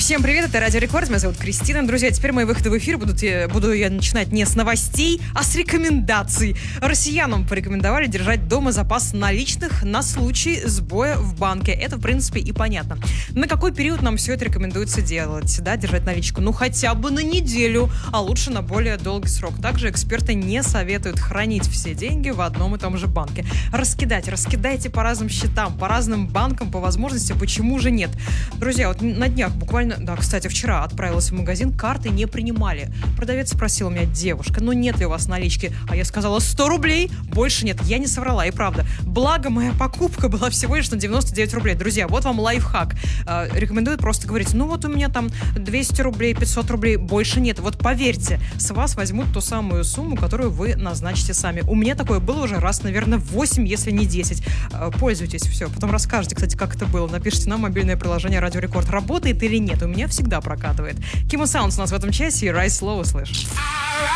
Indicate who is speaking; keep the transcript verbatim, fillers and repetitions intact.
Speaker 1: Всем привет, это Радио Рекорд, меня зовут Кристина. Друзья, теперь мои выходы в эфир будут, буду я начинать не с новостей, а с рекомендаций. Россиянам порекомендовали держать дома запас наличных на случай сбоя в банке. Это, в принципе, и понятно. На какой период нам все это рекомендуется делать? Да, держать наличку? Ну, хотя бы на неделю, а лучше на более долгий срок. Также эксперты не советуют хранить все деньги в одном и том же банке. Раскидать, раскидайте по разным счетам, по разным банкам, по возможности, почему же нет? Друзья, вот на днях буквально, да, кстати, вчера отправилась в магазин, карты не принимали. Продавец спросил меня: девушка, ну нет ли у вас налички? А я сказала: сто рублей, больше нет. Я не соврала, и правда. Благо, моя покупка была всего лишь на девяносто девять рублей. Друзья, вот вам лайфхак. Э, рекомендуют просто говорить: ну вот у меня там двести рублей, пятьсот рублей, больше нет. Вот поверьте, с вас возьмут ту самую сумму, которую вы назначите сами. У меня такое было уже раз, наверное, восемь, если не десять. Э, пользуйтесь, все. Потом расскажете, кстати, как это было. Напишите нам мобильное приложение Радио Рекорд, работает или нет. У меня всегда прокатывает. Кимо Саундс у нас в этом часе, и Rise Slow услышь.